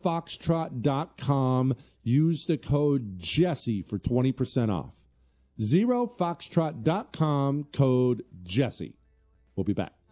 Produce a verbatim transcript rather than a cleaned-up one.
foxtrot dot com. Use the code Jesse for twenty percent off. zero foxtrot dot com, code Jesse. We'll be back.